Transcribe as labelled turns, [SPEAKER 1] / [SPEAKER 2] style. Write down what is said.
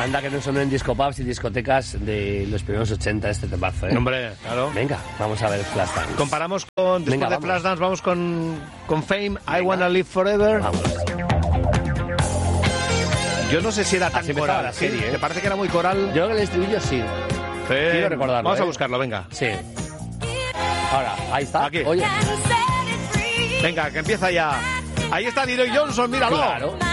[SPEAKER 1] Anda que no sonó en discopubs y discotecas de los primeros 80 este temazo, ¿eh?
[SPEAKER 2] Hombre, claro.
[SPEAKER 1] Venga, vamos a ver Flashdance.
[SPEAKER 2] Comparamos con... Después
[SPEAKER 1] Venga,
[SPEAKER 2] de
[SPEAKER 1] vamos.
[SPEAKER 2] Flashdance vamos con Fame,
[SPEAKER 1] Venga.
[SPEAKER 2] I Wanna Live Forever.
[SPEAKER 1] Vamos.
[SPEAKER 2] Yo no sé si era tan
[SPEAKER 1] Así empezaba
[SPEAKER 2] coral.
[SPEAKER 1] la serie,
[SPEAKER 2] ¿Sí?
[SPEAKER 1] ¿eh?
[SPEAKER 2] ¿Te parece que era muy coral?
[SPEAKER 1] Yo creo que el estribillo sí. Quiero recordarlo,
[SPEAKER 2] Vamos a
[SPEAKER 1] ¿eh?
[SPEAKER 2] buscarlo, venga.
[SPEAKER 1] Sí. Ahora, ahí está.
[SPEAKER 2] Aquí.
[SPEAKER 1] Oye,
[SPEAKER 2] Venga, que empieza ya. Ahí está Leroy Johnson, míralo.
[SPEAKER 1] claro.